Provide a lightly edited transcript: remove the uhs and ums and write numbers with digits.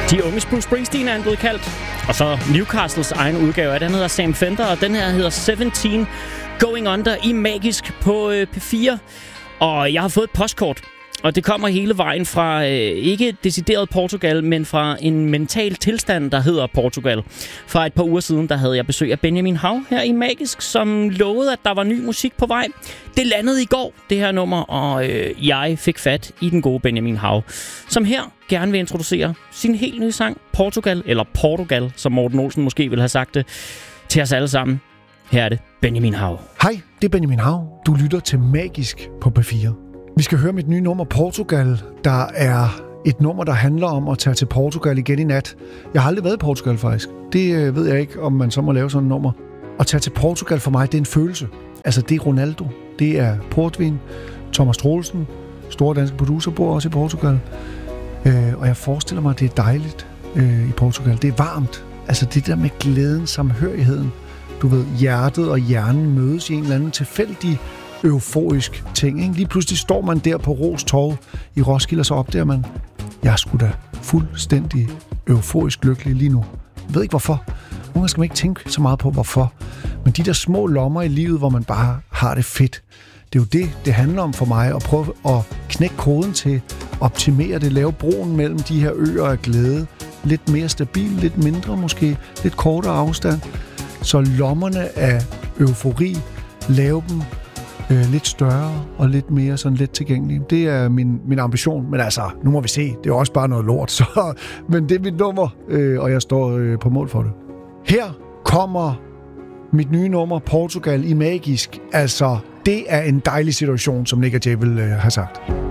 De unges Bruce Springsteen er han blevet kaldt. Og så Newcastles egen udgave af den hedder Sam Fender, og den her hedder 17 Going Under i Magisk på P4. Og jeg har fået et postkort, og det kommer hele vejen fra ikke decideret Portugal, men fra en mental tilstand, der hedder Portugal. For et par uger siden, der havde jeg besøg af Benjamin Hav her i Magisk, som lovede, at der var ny musik på vej. Det landede i går, det her nummer, og jeg fik fat i den gode Benjamin Hav, som her gerne vil introducere sin helt nye sang, Portugal, eller Portugal, som Morten Olsen måske ville have sagt det, til os alle sammen. Her er det Benjamin Hav. Hej, det er Benjamin Hav. Du lytter til Magisk på P4. Vi skal høre mit nye nummer Portugal, der er et nummer, der handler om at tage til Portugal igen i nat. Jeg har aldrig været i Portugal faktisk. Det ved jeg ikke, om man så må lave sådan et nummer. At tage til Portugal for mig, det er en følelse. Altså, det er Ronaldo, det er portvin, Thomas Troelsen, store danske producer, bor også i Portugal. Og jeg forestiller mig, at det er dejligt i Portugal. Det er varmt. Altså, det der med glæden, samhørigheden. Du ved, hjertet og hjernen mødes i en eller anden tilfældig euforisk ting, ikke? Lige pludselig står man der på Ros Torv i Roskilde, og så opdager man, jeg er sgu da fuldstændig euforisk lykkelig lige nu. Jeg ved ikke hvorfor. Nogle gange skal man ikke tænke så meget på hvorfor. Men de der små lommer i livet, hvor man bare har det fedt, det er jo det handler om for mig, at prøve at knække koden til, optimere det, lave broen mellem de her øer af glæde. Lidt mere stabil, lidt mindre måske, lidt kortere afstand. Så lommerne af eufori, lave dem lidt større og lidt mere sådan let tilgængelige. Det er min ambition, men altså, nu må vi se. Det er også bare noget lort, så, men det er mit nummer, og jeg står på mål for det. Her kommer mit nye nummer, Portugal i Magisk. Altså, det er en dejlig situation, som Nick og Jay vil have sagt.